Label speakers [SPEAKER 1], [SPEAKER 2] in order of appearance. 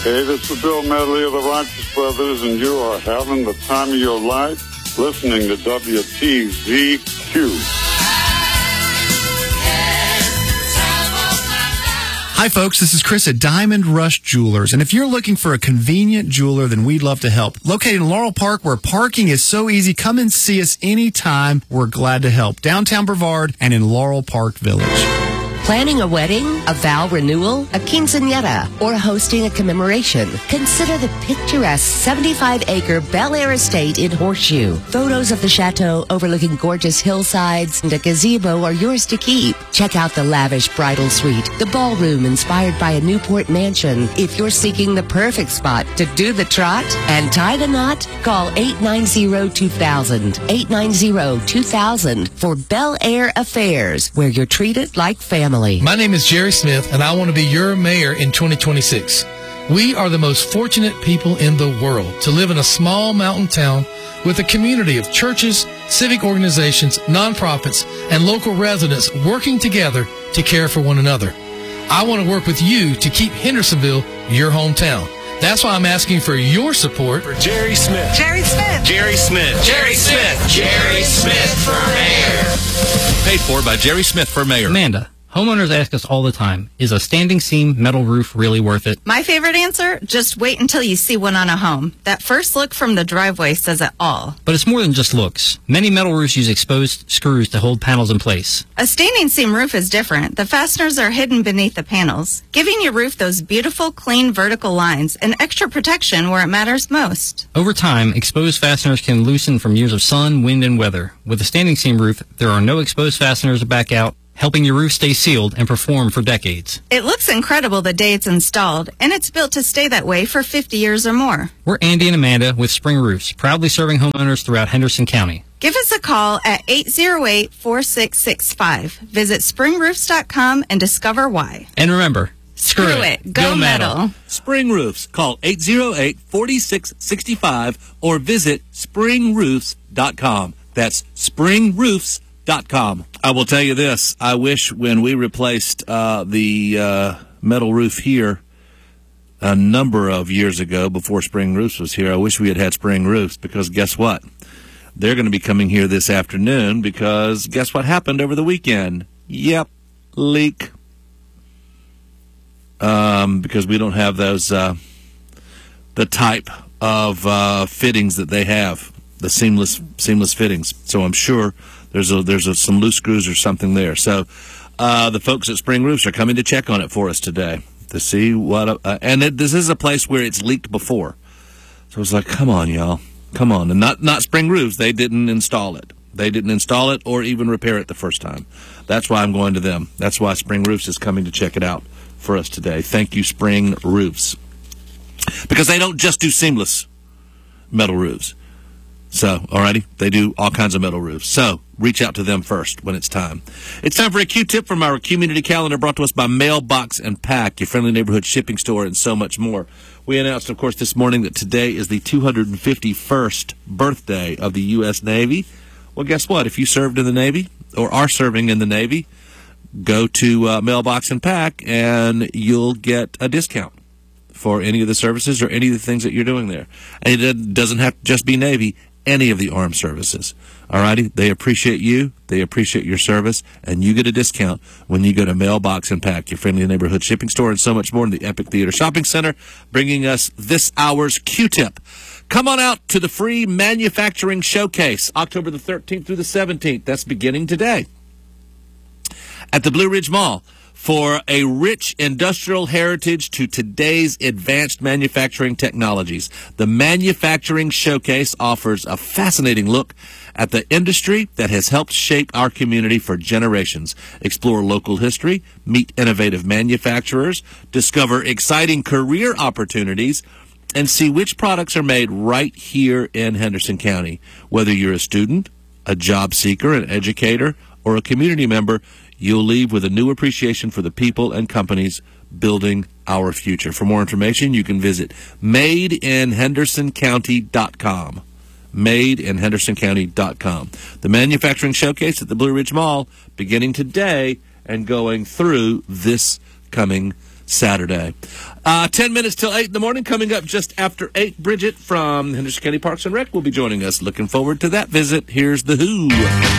[SPEAKER 1] Hey, this is Bill Medley of the Righteous Brothers, and you are having the time of your life listening to WTZQ.
[SPEAKER 2] Hi, folks. This is Chris at Diamond Rush Jewelers. And if you're looking for a convenient jeweler, then we'd love to help. Located in Laurel Park, where parking is so easy, come and see us anytime. We're glad to help. Downtown Brevard and in Laurel Park Village.
[SPEAKER 3] Planning a wedding, a vow renewal, a quinceañera, or hosting a commemoration? Consider the picturesque 75-acre Bel Air estate in Horseshoe. Photos of the chateau overlooking gorgeous hillsides and a gazebo are yours to keep. Check out the lavish bridal suite, the ballroom inspired by a Newport mansion. If you're seeking the perfect spot to do the trot and tie the knot, call 890-2000. 890-2000 for Bel Air Affairs, where you're treated like family.
[SPEAKER 4] My name is Jerry Smith, and I want to be your mayor in 2026. We are the most fortunate people in the world to live in a small mountain town with a community of churches, civic organizations, nonprofits, and local residents working together to care for one another. I want to work with you to keep Hendersonville your hometown. That's why I'm asking for your support
[SPEAKER 5] for Jerry Smith.
[SPEAKER 6] Jerry Smith.
[SPEAKER 5] Jerry Smith.
[SPEAKER 7] Jerry Smith. Jerry Smith for mayor.
[SPEAKER 8] Paid for by Jerry Smith for mayor.
[SPEAKER 9] Amanda, homeowners ask us all the time, is a standing seam metal roof really worth it?
[SPEAKER 6] My favorite answer, just wait until you see one on a home. That first look from the driveway says it all.
[SPEAKER 9] But it's more than just looks. Many metal roofs use exposed screws to hold panels in place.
[SPEAKER 6] A standing seam roof is different. The fasteners are hidden beneath the panels, giving your roof those beautiful, clean vertical lines and extra protection where it matters most.
[SPEAKER 9] Over time, exposed fasteners can loosen from years of sun, wind, and weather. With a standing seam roof, there are no exposed fasteners to back out, helping your roof stay sealed and perform for decades.
[SPEAKER 6] It looks incredible the day it's installed, and it's built to stay that way for 50 years or more.
[SPEAKER 9] We're Andy and Amanda with Spring Roofs, proudly serving homeowners throughout Henderson County.
[SPEAKER 6] Give us a call at 808-4665. Visit springroofs.com and discover why.
[SPEAKER 9] And remember,
[SPEAKER 6] screw it. Go metal.
[SPEAKER 8] Spring Roofs. Call 808-4665 or visit springroofs.com. That's springroofs.com. I will tell you this. I wish when we replaced the metal roof here a number of years ago before Spring Roofs was here, I wish we had Spring Roofs, because guess what? They're going to be coming here this afternoon because guess what happened over the weekend? Yep, leak. Because we don't have those, the type of fittings that they have, the seamless fittings. So I'm sure there's some loose screws or something there. So the folks at Spring Roofs are coming to check on it for us today to see what. This is a place where it's leaked before, so it's like, come on, y'all, come on. And not Spring Roofs. They didn't install it. They didn't install it or even repair it the first time. That's why I'm going to them. That's why Spring Roofs is coming to check it out for us today. Thank you, Spring Roofs, because they don't just do seamless metal roofs. So, alrighty, they do all kinds of metal roofs. So, reach out to them first when it's time. It's time for a Q-tip from our community calendar brought to us by Mailbox and Pack, your friendly neighborhood shipping store, and so much more. We announced, of course, this morning that today is the 251st birthday of the U.S. Navy. Well, guess what? If you served in the Navy or are serving in the Navy, go to Mailbox and Pack and you'll get a discount for any of the services or any of the things that you're doing there. And it doesn't have to just be Navy. Any of the armed services. Alrighty? They appreciate you. They appreciate your service. And you get a discount when you go to Mailbox and Pack, your friendly neighborhood shipping store, and so much more in the Epic Theater Shopping Center, bringing us this hour's Q-tip. Come on out to the free manufacturing showcase, October the 13th through the 17th. That's beginning today at the Blue Ridge Mall, for a rich industrial heritage to today's advanced manufacturing technologies. The Manufacturing Showcase offers a fascinating look at the industry that has helped shape our community for generations. Explore local history, meet innovative manufacturers, discover exciting career opportunities, and see which products are made right here in Henderson County. Whether you're a student, a job seeker, an educator, or a community member, you'll leave with a new appreciation for the people and companies building our future. For more information, you can visit madeinhendersoncounty.com. madeinhendersoncounty.com. The Manufacturing Showcase at the Blue Ridge Mall, beginning today and going through this coming Saturday. 10 minutes till 8 in the morning. Coming up just after 8, Bridget from Henderson County Parks and Rec will be joining us. Looking forward to that visit. Here's The Who.